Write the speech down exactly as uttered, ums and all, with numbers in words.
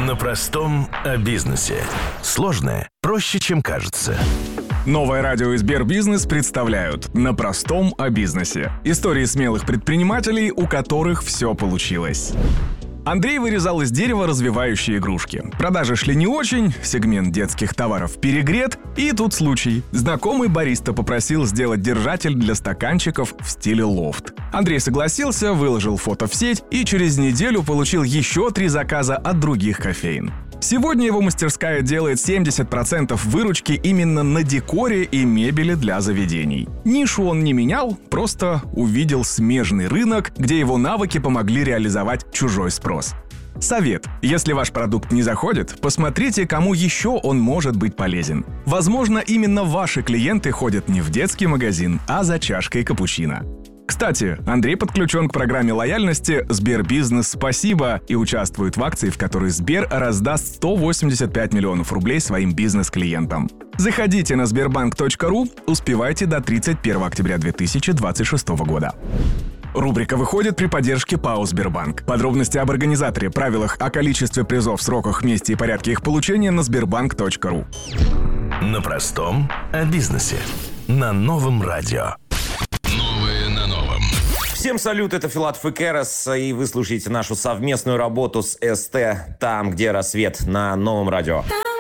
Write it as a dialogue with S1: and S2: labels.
S1: На простом о бизнесе. Сложное проще, чем кажется.
S2: Новое радио и Сбербизнес представляют «На простом о бизнесе». Истории смелых предпринимателей, у которых все получилось. Андрей вырезал из дерева развивающие игрушки. Продажи шли не очень, сегмент детских товаров перегрет, и тут случай. Знакомый бариста попросил сделать держатель для стаканчиков в стиле лофт. Андрей согласился, выложил фото в сеть и через неделю получил еще три заказа от других кофеин. Сегодня его мастерская делает семьдесят процентов выручки именно на декоре и мебели для заведений. Нишу он не менял, просто увидел смежный рынок, где его навыки помогли реализовать чужой спрос. Совет. Если ваш продукт не заходит, посмотрите, кому еще он может быть полезен. Возможно, именно ваши клиенты ходят не в детский магазин, а за чашкой капучино. Кстати, Андрей подключен к программе лояльности «Сбербизнес Спасибо» и участвует в акции, в которой Сбер раздаст сто восемьдесят пять миллионов рублей своим бизнес-клиентам. Заходите на сбербанк точка ру, успевайте до тридцать первого октября две тысячи двадцать шестого года. Рубрика выходит при поддержке ПАО «Сбербанк». Подробности об организаторе, правилах, о количестве призов, сроках, месте и порядке их получения на сбербанк точка ру.
S1: На простом о бизнесе. На новом радио.
S3: Всем салют, это Филатов и Керес, и вы слушаете нашу совместную работу с СТ «Там, где рассвет» на новом радио.